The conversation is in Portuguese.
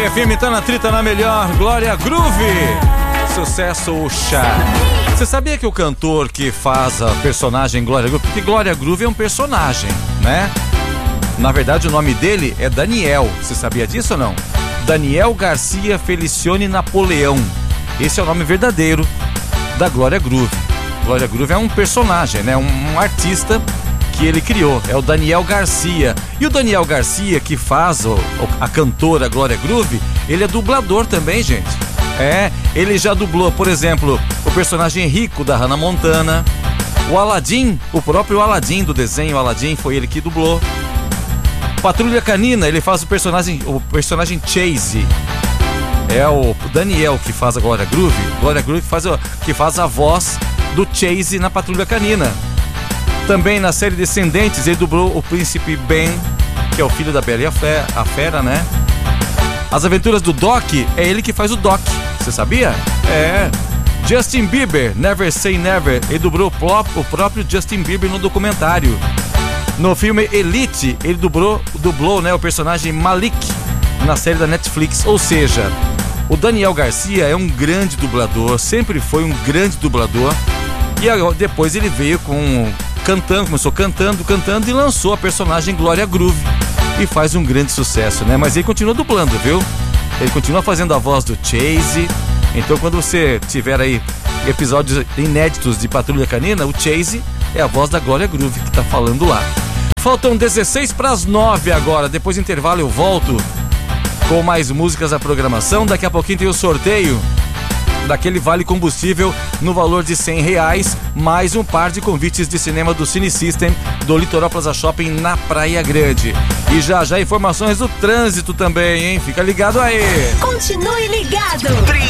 FM tá na trita na melhor, Glória Groove. Sucesso chá. Você sabia que o cantor que faz a personagem Glória Groove, porque Glória Groove é um personagem, né? Na verdade o nome dele é Daniel, você sabia disso ou não? Daniel Garcia Felicione Napoleão. Esse é o nome verdadeiro da Glória Groove. Glória Groove é um personagem, né? Um artista que ele criou, é o Daniel Garcia. E o Daniel Garcia, que faz a cantora Glória Groove, ele é dublador também, gente. Ele já dublou, por exemplo, o personagem Rico da Hannah Montana, o Aladdin, o próprio Aladdin do desenho Aladdin, foi ele que dublou. Patrulha Canina, ele faz o personagem Chase. É o Daniel que faz a Glória Groove. Glória Groove que faz a voz do Chase na Patrulha Canina. Também na série Descendentes, ele dublou o príncipe Ben, que é o filho da Bela e a Fera, né? As Aventuras do Doc, é ele que faz o Doc, você sabia? Justin Bieber, Never Say Never, ele dublou o próprio Justin Bieber no documentário. No filme Elite, ele dublou, né, o personagem Malik na série da Netflix. Ou seja, o Daniel Garcia é um grande dublador, sempre foi um grande dublador. E depois ele veio começou cantando e lançou a personagem Glória Groove e faz um grande sucesso, né? Mas ele continua dublando, viu? Ele continua fazendo a voz do Chase. Então quando você tiver aí episódios inéditos de Patrulha Canina, o Chase é a voz da Glória Groove que tá falando lá. Faltam 6:16 agora. Depois do intervalo eu volto com mais músicas da programação. Daqui a pouquinho tem o sorteio daquele vale combustível no valor de R$100, mais um par de convites de cinema do Cine System do Litoral Plaza Shopping na Praia Grande. E já informações do trânsito também, hein? Fica ligado aí. Continue ligado.